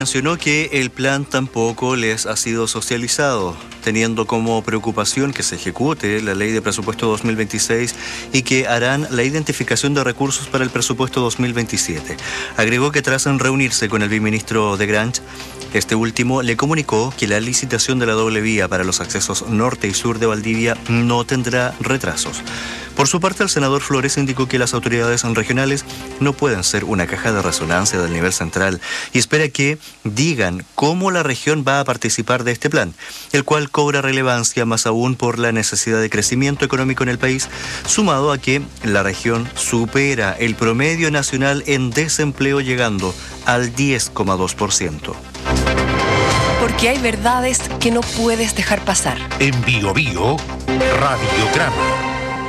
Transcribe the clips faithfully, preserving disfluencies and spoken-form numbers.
mencionó que el plan tampoco les ha sido socializado, teniendo como preocupación que se ejecute la ley de presupuesto dos mil veintiséis y que harán la identificación de recursos para el presupuesto dos mil veintisiete. Agregó que tras reunirse con el viceministro de Grange, este último le comunicó que la licitación de la doble vía para los accesos norte y sur de Valdivia no tendrá retrasos. Por su parte, el senador Flores indicó que las autoridades regionales no pueden ser una caja de resonancia del nivel central y espera que digan cómo la región va a participar de este plan, el cual cobra relevancia más aún por la necesidad de crecimiento económico en el país, sumado a que la región supera el promedio nacional en desempleo llegando al diez coma dos por ciento. Porque hay verdades que no puedes dejar pasar. En Bio Bio, Radiograma.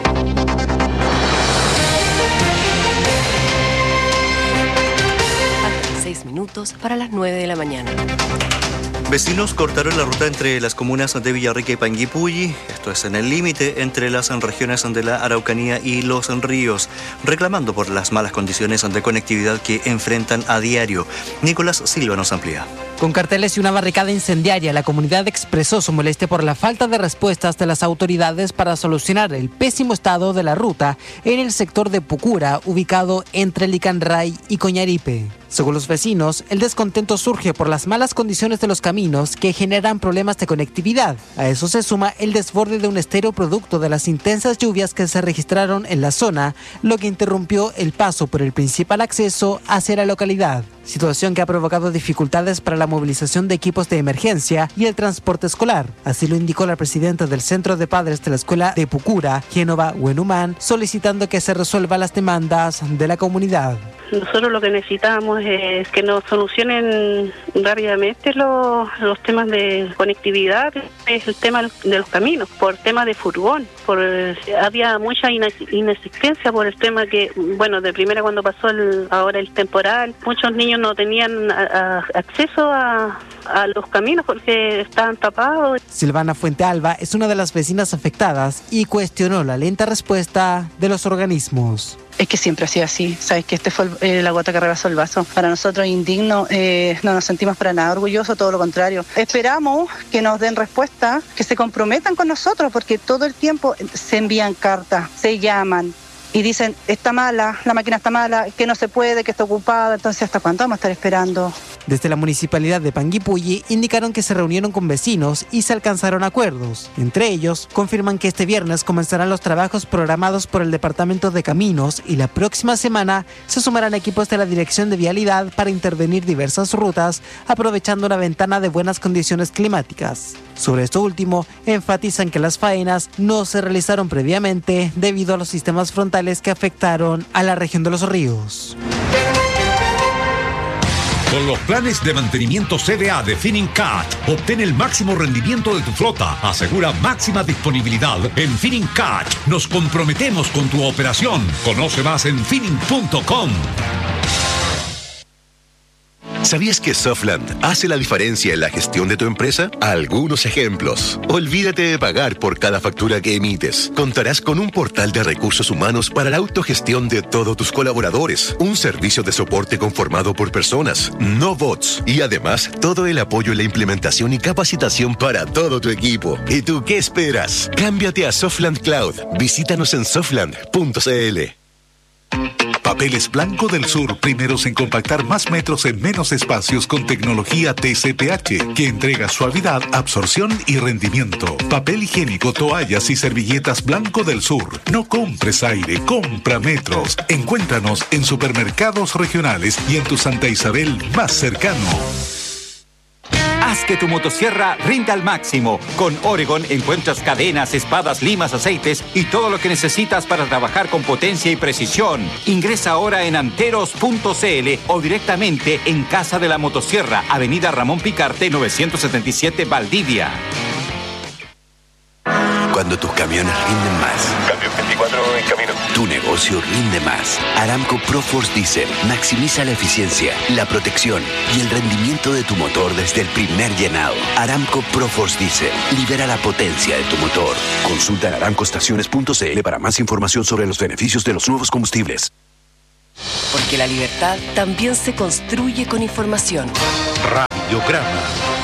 Seis minutos para las nueve de la mañana. Vecinos cortaron la ruta entre las comunas de Villarrica y Panguipulli, esto es en el límite entre las regiones de la Araucanía y Los Ríos, reclamando por las malas condiciones de conectividad que enfrentan a diario. Nicolás Silva nos amplía. Con carteles y una barricada incendiaria, la comunidad expresó su molestia por la falta de respuestas de las autoridades para solucionar el pésimo estado de la ruta en el sector de Pucura, ubicado entre Licanray y Coñaripe. Según los vecinos, el descontento surge por las malas condiciones de los caminos que generan problemas de conectividad. A eso se suma el desborde de un estero producto de las intensas lluvias que se registraron en la zona, lo que interrumpió el paso por el principal acceso hacia la localidad. Situación que ha provocado dificultades para la movilización de equipos de emergencia y el transporte escolar. Así lo indicó la presidenta del Centro de Padres de la Escuela de Pucura, Génova Huenumán, solicitando que se resuelvan las demandas de la comunidad. Nosotros lo que necesitamos es que nos solucionen rápidamente los, los temas de conectividad, es el tema de los caminos, por tema de furgón. Por, había mucha inexistencia por el tema que, bueno, de primera cuando pasó el, ahora el temporal, muchos niños no tenían a, a, acceso a, a los caminos porque estaban tapados. Silvana Fuentealba es una de las vecinas afectadas y cuestionó la lenta respuesta de los organismos. Es que siempre ha sido así, sabes que este fue el, eh, la gota que rebasó el vaso. Para nosotros indigno, eh, no nos sentimos para nada orgullosos, todo lo contrario. Esperamos que nos den respuesta, que se comprometan con nosotros, porque todo el tiempo se envían cartas, se llaman y dicen, está mala, la máquina está mala, que no se puede, que está ocupada. Entonces, ¿hasta cuándo vamos a estar esperando? Desde la municipalidad de Panguipulli indicaron que se reunieron con vecinos y se alcanzaron acuerdos. Entre ellos, confirman que este viernes comenzarán los trabajos programados por el Departamento de Caminos y la próxima semana se sumarán equipos de la Dirección de Vialidad para intervenir diversas rutas, aprovechando una ventana de buenas condiciones climáticas. Sobre esto último, enfatizan que las faenas no se realizaron previamente debido a los sistemas frontales que afectaron a la región de los ríos. Con los planes de mantenimiento C D A de Finincat, obtén el máximo rendimiento de tu flota. Asegura máxima disponibilidad. En Finincat nos comprometemos con tu operación. Conoce más en Fining punto com. ¿Sabías que Softland hace la diferencia en la gestión de tu empresa? Algunos ejemplos. Olvídate de pagar por cada factura que emites. Contarás con un portal de recursos humanos para la autogestión de todos tus colaboradores. Un servicio de soporte conformado por personas, no bots. Y además, todo el apoyo en la implementación y capacitación para todo tu equipo. ¿Y tú qué esperas? Cámbiate a Softland Cloud. Visítanos en softland punto c l. Papeles Blanco del Sur, primeros en compactar más metros en menos espacios con tecnología T C P H, que entrega suavidad, absorción y rendimiento. Papel higiénico, toallas y servilletas Blanco del Sur. No compres aire, compra metros. Encuéntranos en supermercados regionales y en tu Santa Isabel más cercano. Haz que tu motosierra rinda al máximo. Con Oregon encuentras cadenas, espadas, limas, aceites y todo lo que necesitas para trabajar con potencia y precisión. Ingresa ahora en anteros punto c l o directamente en Casa de la Motosierra, Avenida Ramón Picarte, novecientos setenta y siete, Valdivia. Cuando tus camiones rinden más. Cambio veinticuatro en camino. Tu negocio rinde más. Aramco ProForce Diesel maximiza la eficiencia, la protección y el rendimiento de tu motor desde el primer llenado. Aramco ProForce Diesel libera la potencia de tu motor. Consulta en aramco estaciones punto c l para más información sobre los beneficios de los nuevos combustibles. Porque la libertad también se construye con información. Radio Radiograma.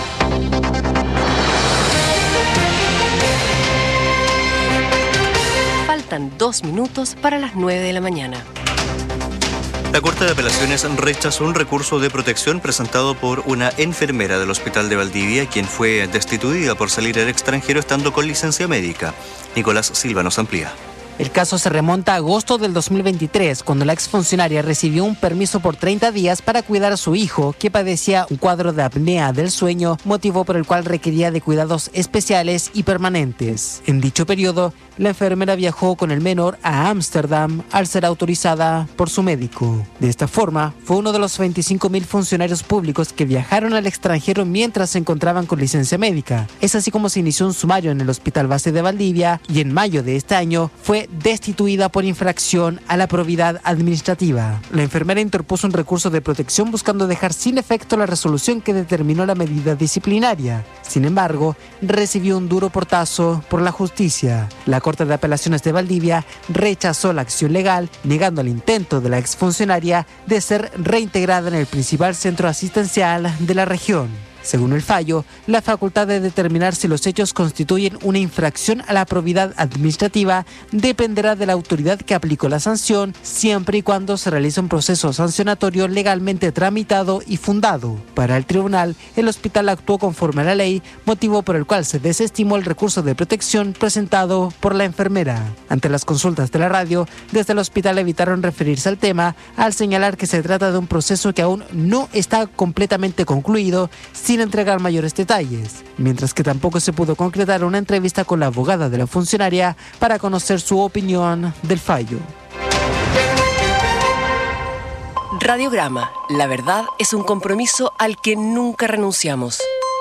Faltan dos minutos para las nueve de la mañana. La Corte de Apelaciones rechazó un recurso de protección presentado por una enfermera del Hospital de Valdivia, quien fue destituida por salir al extranjero estando con licencia médica. Nicolás Silva nos amplía. El caso se remonta a agosto del dos mil veintitrés, cuando la exfuncionaria recibió un permiso por treinta días para cuidar a su hijo, que padecía un cuadro de apnea del sueño, motivo por el cual requería de cuidados especiales y permanentes. En dicho periodo, la enfermera viajó con el menor a Ámsterdam al ser autorizada por su médico. De esta forma, fue uno de los veinticinco mil funcionarios públicos que viajaron al extranjero mientras se encontraban con licencia médica. Es así como se inició un sumario en el Hospital Base de Valdivia y en mayo de este año fue destituida por infracción a la probidad administrativa. La enfermera interpuso un recurso de protección buscando dejar sin efecto la resolución que determinó la medida disciplinaria. Sin embargo, recibió un duro portazo por la justicia. La Corte de Apelaciones de Valdivia rechazó la acción legal, negando el intento de la exfuncionaria de ser reintegrada en el principal centro asistencial de la región. Según el fallo, la facultad de determinar si los hechos constituyen una infracción a la probidad administrativa dependerá de la autoridad que aplicó la sanción, siempre y cuando se realice un proceso sancionatorio legalmente tramitado y fundado. Para el tribunal, el hospital actuó conforme a la ley, motivo por el cual se desestimó el recurso de protección presentado por la enfermera. Ante las consultas de la radio, desde el hospital evitaron referirse al tema, al señalar que se trata de un proceso que aún no está completamente concluido, sin entregar mayores detalles, mientras que tampoco se pudo concretar una entrevista con la abogada de la funcionaria para conocer su opinión del fallo. Radiograma. La verdad es un compromiso al que nunca renunciamos.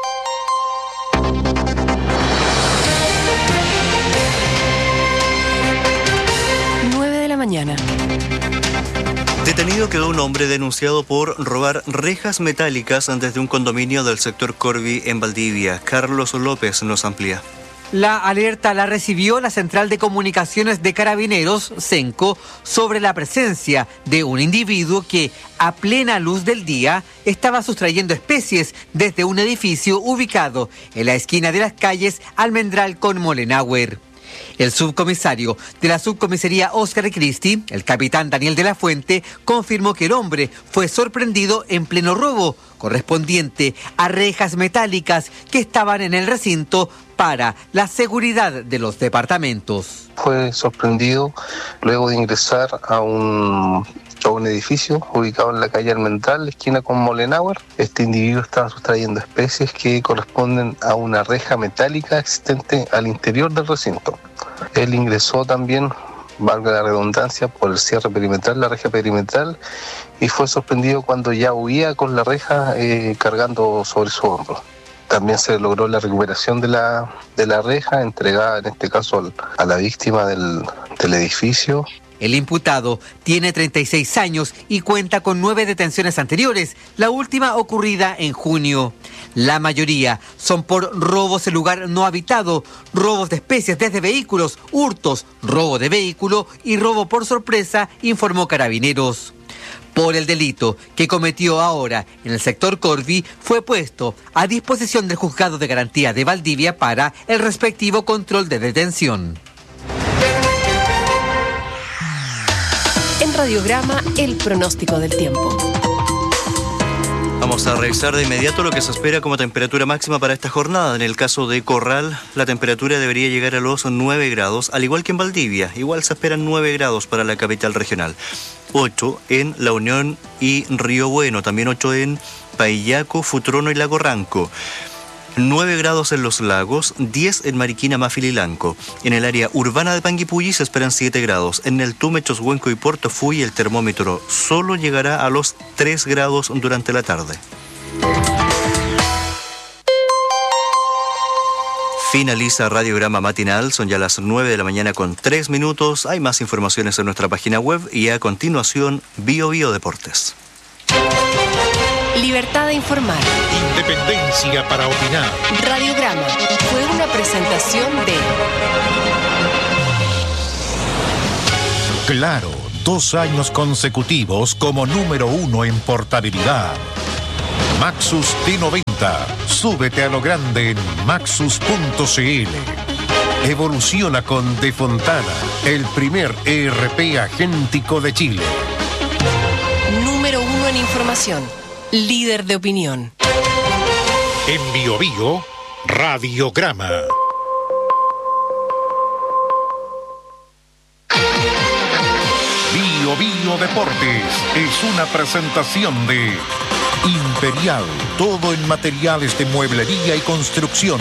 nueve de la mañana. Detenido quedó un hombre denunciado por robar rejas metálicas desde un condominio del sector Corvi en Valdivia. Carlos López nos amplía. La alerta la recibió la Central de Comunicaciones de Carabineros, CENCO, sobre la presencia de un individuo que, a plena luz del día, estaba sustrayendo especies desde un edificio ubicado en la esquina de las calles Almendral con Molenauer. El subcomisario de la subcomisaría Oscar Cristi, el capitán Daniel de la Fuente, confirmó que el hombre fue sorprendido en pleno robo, correspondiente a rejas metálicas que estaban en el recinto para la seguridad de los departamentos. Fue sorprendido luego de ingresar a un, a un edificio ubicado en la calle Almendral, esquina con Molenauer. Este individuo estaba sustrayendo especies que corresponden a una reja metálica existente al interior del recinto. Él ingresó también, valga la redundancia, por el cierre perimetral, la reja perimetral, y fue sorprendido cuando ya huía con la reja eh, cargando sobre su hombro. También se logró la recuperación de la, de la reja, entregada en este caso al, a la víctima del, del edificio. El imputado tiene treinta y seis años y cuenta con nueve detenciones anteriores, la última ocurrida en junio. La mayoría son por robos en lugar no habitado, robos de especies desde vehículos, hurtos, robo de vehículo y robo por sorpresa, informó Carabineros. Por el delito que cometió ahora en el sector Corvi, fue puesto a disposición del Juzgado de Garantía de Valdivia para el respectivo control de detención. En Radiograma, el pronóstico del tiempo. Vamos a revisar de inmediato lo que se espera como temperatura máxima para esta jornada. En el caso de Corral, la temperatura debería llegar a los nueve grados, al igual que en Valdivia. Igual se esperan nueve grados para la capital regional. ocho en La Unión y Río Bueno, también ocho en Paillaco, Futrono y Lago Ranco. nueve grados en Los Lagos, diez en Mariquina, Mafililanco. En el área urbana de Panguipulli se esperan siete grados. En el Tume, Choshuenco y Puerto Fuy el termómetro solo llegará a los tres grados durante la tarde. Finaliza Radiograma Matinal, son ya las nueve de la mañana con tres minutos. Hay más informaciones en nuestra página web y a continuación Bio Bio Deportes. Libertad de informar. Independencia para opinar. Radiograma fue una presentación de Claro, dos años consecutivos como número uno en portabilidad. Maxus T noventa. Súbete a lo grande en maxus punto c l. Evoluciona con De Fontana, el primer E R P agéntico de Chile. Número uno en información. Líder de opinión. En Bio Bio, Radiograma. Bio Bio Deportes es una presentación de Imperial, todo en materiales de mueblería y construcción.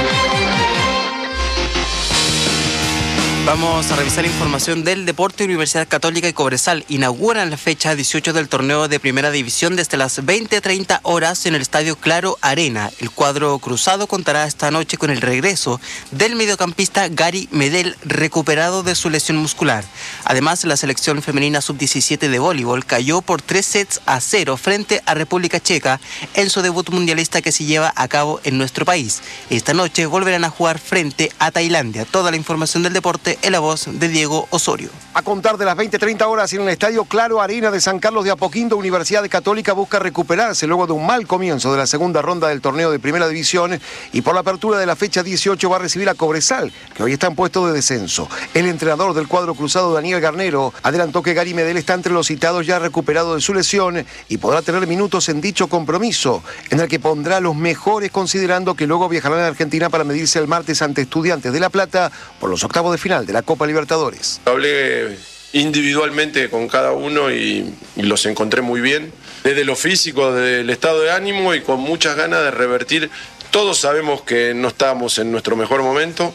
Vamos a revisar información del deporte. Universidad Católica y Cobresal inauguran la fecha dieciocho del torneo de Primera División desde las veinte treinta horas en el Estadio Claro Arena. El cuadro cruzado contará esta noche con el regreso del mediocampista Gary Medel, recuperado de su lesión muscular. Además, la selección femenina sub diecisiete de voleibol cayó por tres sets a cero frente a República Checa en su debut mundialista que se lleva a cabo en nuestro país. Esta noche volverán a jugar frente a Tailandia. Toda la información del deporte en la voz de Diego Osorio. A contar de las veinte treinta horas en el Estadio Claro Arena de San Carlos de Apoquindo, Universidad Católica busca recuperarse luego de un mal comienzo de la segunda ronda del torneo de Primera División y por la apertura de la fecha dieciocho va a recibir a Cobresal, que hoy está en puesto de descenso. El entrenador del cuadro cruzado, Daniel Garnero, adelantó que Gary Medel está entre los citados ya recuperado de su lesión y podrá tener minutos en dicho compromiso, en el que pondrá los mejores, considerando que luego viajarán a Argentina para medirse el martes ante Estudiantes de La Plata por los octavos de final de la Copa Libertadores. Hablé individualmente con cada uno y, y los encontré muy bien, desde lo físico, desde el estado de ánimo y con muchas ganas de revertir. Todos sabemos que no estamos en nuestro mejor momento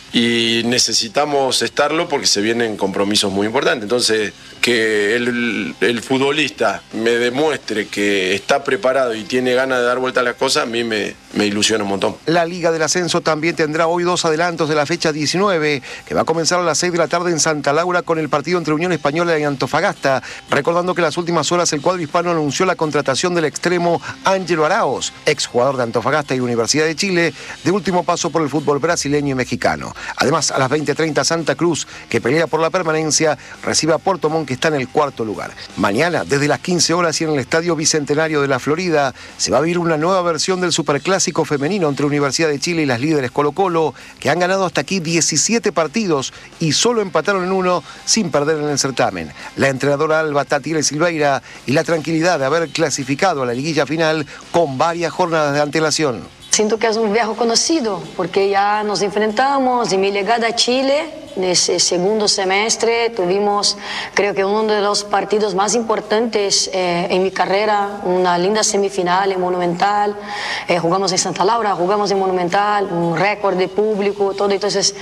y necesitamos estarlo porque se vienen compromisos muy importantes. Entonces, que el, el futbolista me demuestre que está preparado y tiene ganas de dar vuelta a las cosas, a mí me, me ilusiona un montón. La Liga del Ascenso también tendrá hoy dos adelantos de la fecha diecinueve, que va a comenzar a las seis de la tarde en Santa Laura con el partido entre Unión Española y Antofagasta, recordando que en las últimas horas el cuadro hispano anunció la contratación del extremo Ángelo Araos, exjugador de Antofagasta y Universidad de Chile, de último paso por el fútbol brasileño y mexicano. Además, a las veinte treinta Santa Cruz, que pelea por la permanencia, recibe a Puerto Montt, que está en el cuarto lugar. Mañana, desde las quince horas y en el Estadio Bicentenario de la Florida, se va a vivir una nueva versión del Superclásico femenino entre Universidad de Chile y las líderes Colo-Colo, que han ganado hasta aquí diecisiete partidos y solo empataron en uno sin perder en el certamen. La entrenadora Alba Tatire Silveira y la tranquilidad de haber clasificado a la liguilla final con varias jornadas de antelación. Siento que es un viejo conocido, porque ya nos enfrentamos en mi llegada a Chile, en ese segundo semestre, tuvimos creo que uno de los partidos más importantes eh, en mi carrera, una linda semifinal en Monumental, eh, jugamos en Santa Laura, jugamos en Monumental, un récord de público, todo. Entonces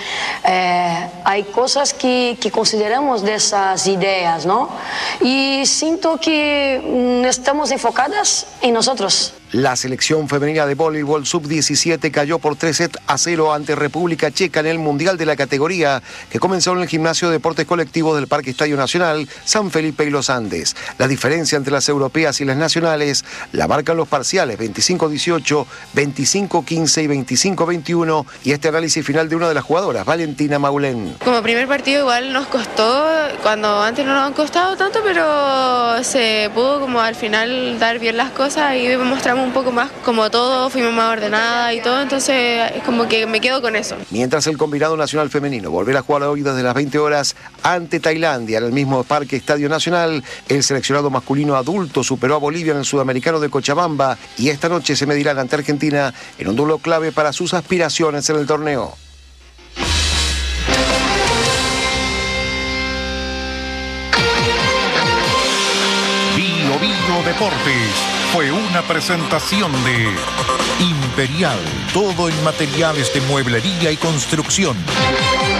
eh, hay cosas que, que consideramos de esas ideas, ¿no? Y siento que mm, estamos enfocadas en nosotros. La selección femenina de voleibol sub diecisiete cayó por tres sets a cero ante República Checa en el Mundial de la categoría, que comenzó en el Gimnasio de Deportes Colectivos del Parque Estadio Nacional, San Felipe y Los Andes. La diferencia entre las europeas y las nacionales la marcan los parciales veinticinco dieciocho, veinticinco quince y veinticinco veintiuno, y este análisis final de una de las jugadoras, Valentina Maulén. Como primer partido igual nos costó, cuando antes no nos han costado tanto, pero se pudo como al final dar bien las cosas y mostramos un poco más como todo, fuimos más ordenada y todo, entonces es como que me quedo con eso. Mientras el combinado nacional femenino volverá a jugar hoy desde las veinte horas ante Tailandia en el mismo Parque Estadio Nacional, el seleccionado masculino adulto superó a Bolivia en el Sudamericano de Cochabamba y esta noche se medirán ante Argentina en un duelo clave para sus aspiraciones en el torneo. Bio Bio Deportes fue una presentación de Imperial, todo en materiales de mueblería y construcción.